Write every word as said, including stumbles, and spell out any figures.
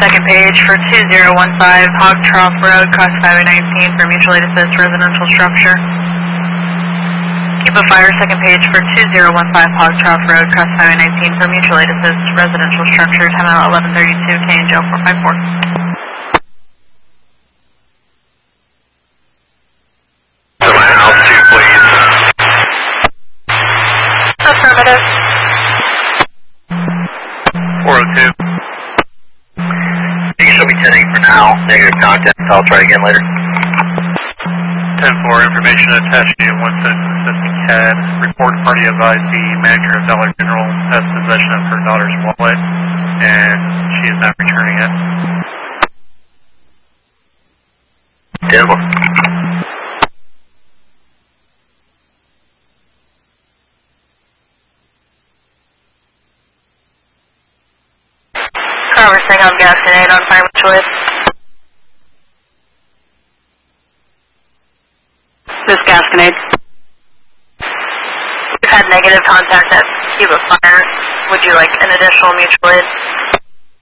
second page for two zero one five Hog Trough Road, cross Highway nineteen for mutual aid assist residential structure. Keep a fire second page for two zero one five Hog Trough Road, cross Highway nineteen for mutual aid assist residential structure, time out eleven thirty-two, K and J four five four. To my house two, please. Affirmative. four oh two. You can show me ten eight for now. Negative contact. I'll try again later. ten four, information attached to one citizen assistant C A D. Report party advised the manager of Dollar General has possession of her daughter's wallet, and she is not returning it. ten four. Conversing on Gasconade on fire mutual aid. This Gasconade. We've had negative contact at Cuba Fire. Would you like an additional mutual aid?